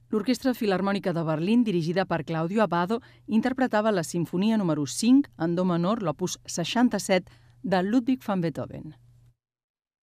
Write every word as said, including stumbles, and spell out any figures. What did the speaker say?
L'Orquestra Filharmònica de Berlín, dirigida per Claudio Abbado, interpretava la Simfonia número cinc en do menor, l'opus seixanta-set, de Ludwig van Beethoven.